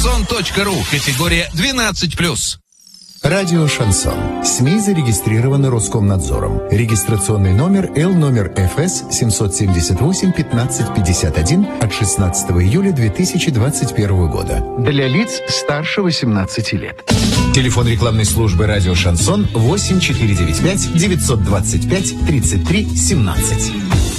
Радиошансон.ру. Категория 12+. Радио «Шансон». СМИ зарегистрированы Роскомнадзором. Регистрационный номер Л/ФС 778-1551 от 16 июля 2021 года. Для лиц старше 18 лет. Телефон рекламной службы «Радио Шансон» 8495 925 33 17.